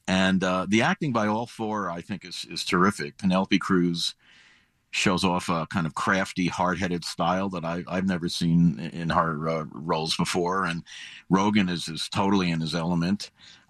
And the acting by all four, I think, is terrific. Penelope Cruz shows off a kind of crafty, hard-headed style that I've never seen in her roles before, and Rogen is totally in his element.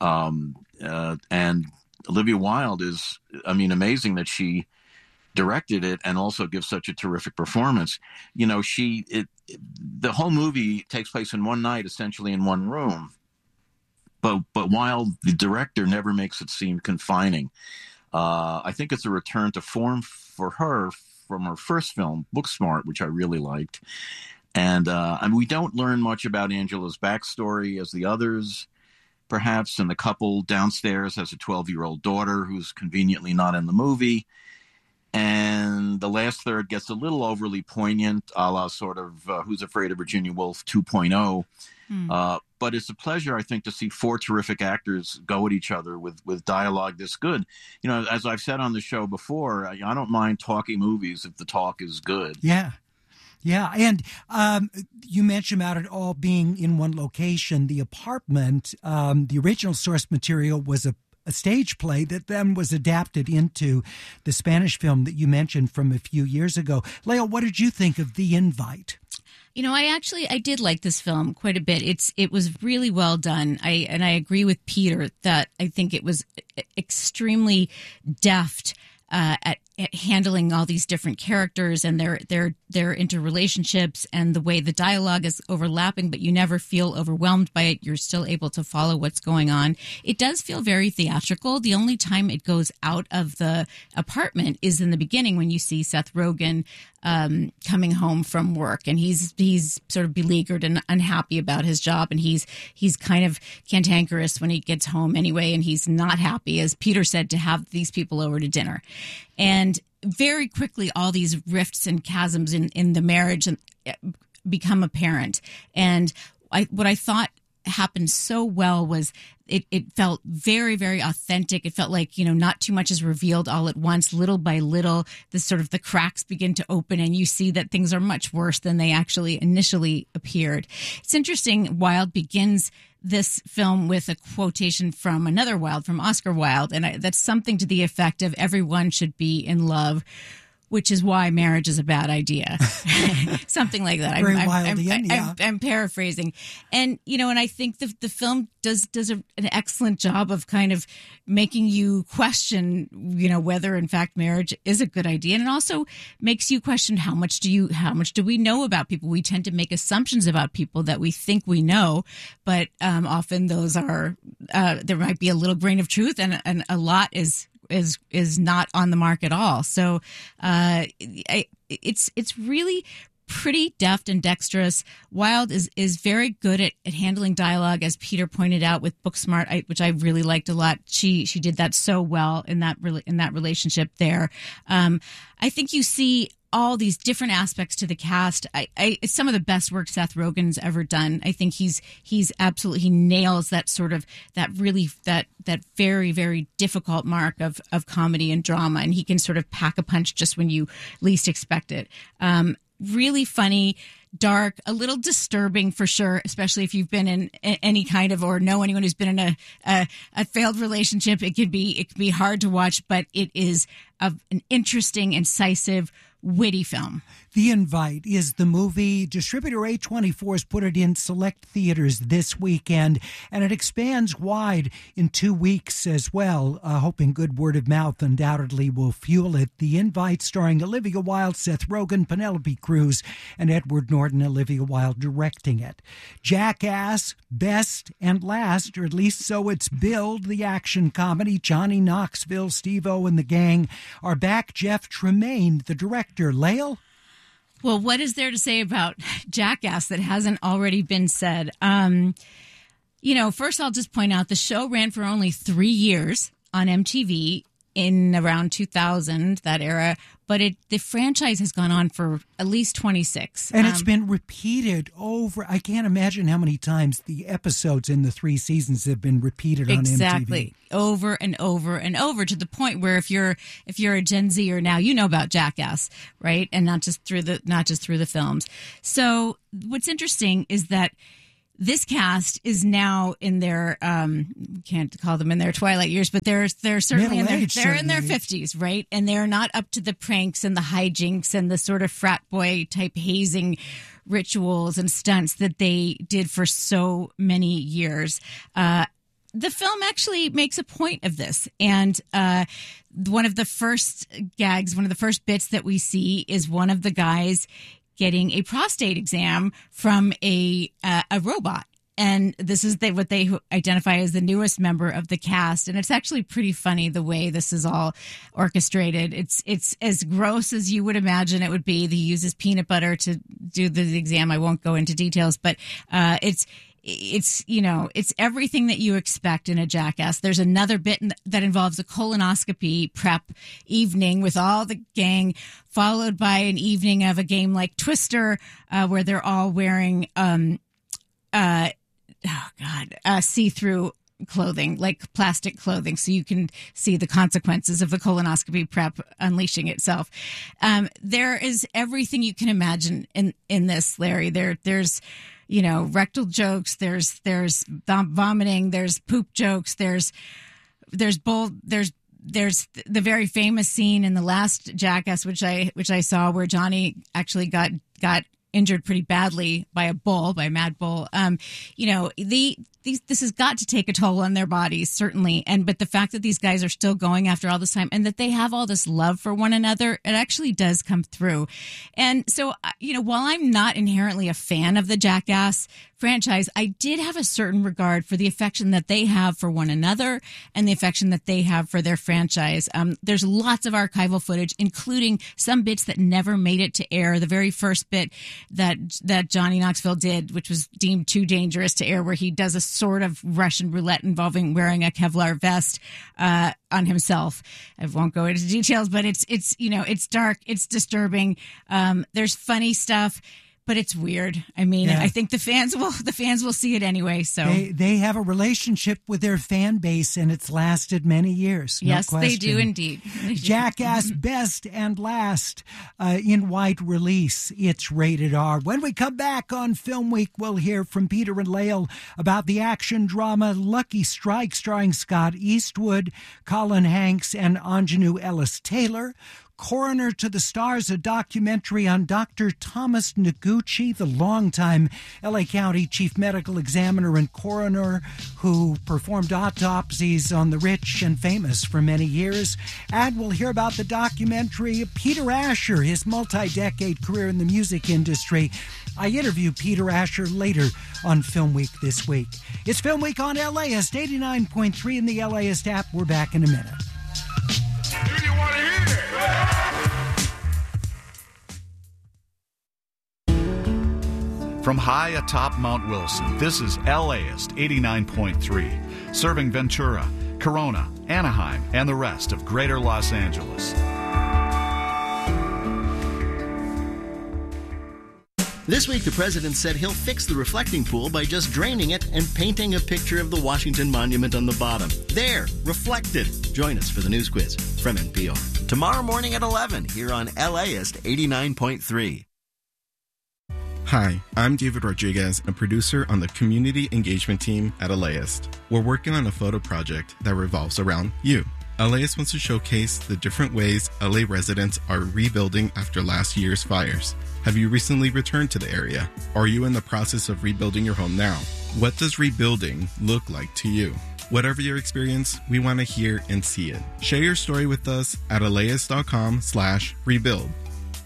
And Olivia Wilde is, I mean, amazing that she directed it and also gives such a terrific performance. You know, the whole movie takes place in one night, essentially in one room. But Wilde, the director, never makes it seem confining. I think it's a return to form for her from her first film, Booksmart, which I really liked. And we don't learn much about Angela's backstory as the others, perhaps. And the couple downstairs has a 12-year-old daughter who's conveniently not in the movie. And the last third gets a little overly poignant, a la sort of Who's Afraid of Virginia Woolf 2.0. But it's a pleasure, I think, to see four terrific actors go at each other with dialogue this good. You know, as I've said on the show before, I don't mind talky movies if the talk is good. Yeah. Yeah, and you mentioned about it all being in one location. The apartment, the original source material was a stage play that then was adapted into the Spanish film that you mentioned from a few years ago. Leo, what did you think of The Invite? You know, I did like this film quite a bit. It was really well done. I agree with Peter that I think it was extremely deft at handling all these different characters and their interrelationships, and the way the dialogue is overlapping, but you never feel overwhelmed by it. You're still able to follow what's going on. It does feel very theatrical. The only time it goes out of the apartment is in the beginning, when you see Seth Rogen coming home from work, and he's sort of beleaguered and unhappy about his job, and he's kind of cantankerous when he gets home anyway, and he's not happy, as Peter said, to have these people over to dinner. And very quickly, all these rifts and chasms in the marriage become apparent. And what I thought happened so well was it felt very, very authentic. It felt like, you know, not too much is revealed all at once. Little by little, the cracks begin to open, and you see that things are much worse than they actually initially appeared. It's interesting. Wilde begins this film with a quotation from another Wilde, from Oscar Wilde, and that's something to the effect of "Everyone should be in love, which is why marriage is a bad idea." Something like that. Very Wildian, yeah. I'm paraphrasing. And, you know, and I think the film does an excellent job of kind of making you question, you know, whether in fact marriage is a good idea. And it also makes you question how much do we know about people? We tend to make assumptions about people that we think we know, but often those are, there might be a little grain of truth, and a lot is not on the mark at all. So it's really pretty deft and dexterous. Wilde is very good at handling dialogue, as Peter pointed out with Booksmart, which I really liked a lot. She did that so well in that relationship there. I think you see all these different aspects to the cast. It's some of the best work Seth Rogen's ever done. I think he's absolutely, he nails that sort of that very, very difficult mark of comedy and drama, and he can sort of pack a punch just when you least expect it. Really funny, dark, a little disturbing for sure, especially if you've been in any kind of, or know anyone who's been in a failed relationship. It could be hard to watch, but it is an interesting, incisive, witty film. The Invite is the movie. Distributor A24 has put it in select theaters this weekend, and it expands wide in 2 weeks as well, hoping good word of mouth undoubtedly will fuel it. The Invite, starring Olivia Wilde, Seth Rogen, Penelope Cruz, and Edward Norton. Olivia Wilde directing it. Jackass, best and last, or at least so it's billed, the action comedy. Johnny Knoxville, Steve-O, and the gang are back. Jeff Tremaine, the director. Lael? Well, what is there to say about Jackass that hasn't already been said? You know, first I'll just point out the show ran for only 3 years on MTV in around 2000, that era, but the franchise has gone on for at least 26. And it's been repeated over, I can't imagine how many times the episodes in the 3 seasons have been repeated on MTV. Exactly. Over and over and over, to the point where if you're a Gen Zer now, you know about Jackass, right? And not just through the films. So what's interesting is that this cast is now in their can't call them in their twilight years, but they're certainly they're in their 50s, right? And they're not up to the pranks and the hijinks and the sort of frat boy type hazing rituals and stunts that they did for so many years. The film actually makes a point of this, and one of the first gags, one of the first bits that we see is one of the guys getting a prostate exam from a robot. And this is what they identify as the newest member of the cast. And it's actually pretty funny the way this is all orchestrated. It's as gross as you would imagine it would be. He uses peanut butter to do the exam. I won't go into details, but it's everything that you expect in a Jackass. There's another bit that involves a colonoscopy prep evening with all the gang, followed by an evening of a game like Twister, where they're all wearing see-through clothing, like plastic clothing, so you can see the consequences of the colonoscopy prep unleashing itself. There is everything you can imagine in this, Larry. There's rectal jokes, there's vomiting, there's poop jokes, there's the very famous scene in the last Jackass, which I saw, where Johnny actually got injured pretty badly by a mad bull. This has got to take a toll on their bodies, certainly. But the fact that these guys are still going after all this time, and that they have all this love for one another, it actually does come through. And so, while I'm not inherently a fan of the Jackass franchise, I did have a certain regard for the affection that they have for one another and the affection that they have for their franchise. There's lots of archival footage, including some bits that never made it to air. The very first bit that Johnny Knoxville did, which was deemed too dangerous to air, where he does a sort of Russian roulette involving wearing a Kevlar vest on himself. I won't go into details, but it's dark, it's disturbing. There's funny stuff, but it's weird. I mean, yeah. I think the fans will see it anyway. So they have a relationship with their fan base, and it's lasted many years. No yes, question. They do indeed. Jackass Best and Last in wide release. It's rated R. When we come back on Film Week, we'll hear from Peter and Lael about the action drama Lucky Strike, starring Scott Eastwood, Colin Hanks, and Anjanou Ellis-Taylor. Coroner to the Stars, a documentary on Dr. Thomas Noguchi, the longtime L.A. County chief medical examiner and coroner who performed autopsies on the rich and famous for many years. And we'll hear about the documentary Peter Asher, his multi-decade career in the music industry. I interview Peter Asher later on Film Week this week. It's Film Week on LAist 89.3 in the LAist app. We're back in a minute. Do you want to hear it? From high atop Mount Wilson, this is LAist 89.3, serving Ventura, Corona, Anaheim, and the rest of Greater Los Angeles. This week, the president said he'll fix the reflecting pool by just draining it and painting a picture of the Washington Monument on the bottom. There, reflected. Join us for the news quiz from NPR. Tomorrow morning at 11 here on LAist 89.3. Hi, I'm David Rodriguez, a producer on the community engagement team at LAist. We're working on a photo project that revolves around you. LAist wants to showcase the different ways LA residents are rebuilding after last year's fires. Have you recently returned to the area? Are you in the process of rebuilding your home now? What does rebuilding look like to you? Whatever your experience, we want to hear and see it. Share your story with us at LAist.com/rebuild.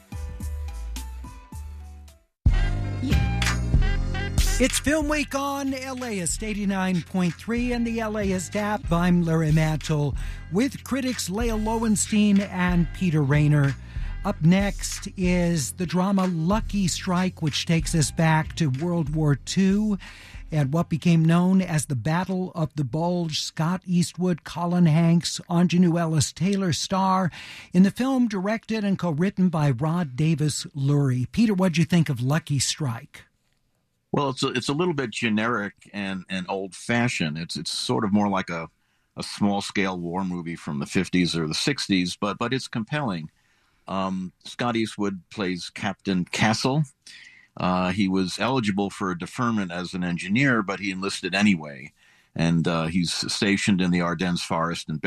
It's Film Week on LAist 89.3 and the LAist app. I'm Larry Mantle with critics Lael Lowenstein and Peter Rainer. Up next is the drama Lucky Strike, which takes us back to World War II and what became known as the Battle of the Bulge. Scott Eastwood, Colin Hanks, Anjanou Ellis-Taylor star in the film, directed and co-written by Rod Davis Lurie. Peter, what'd you think of Lucky Strike? Well, it's a little bit generic and old-fashioned. It's sort of more like a small-scale war movie from the 50s or the 60s, but it's compelling. Scott Eastwood plays Captain Castle. He was eligible for a deferment as an engineer, but he enlisted anyway. And he's stationed in the Ardennes forest in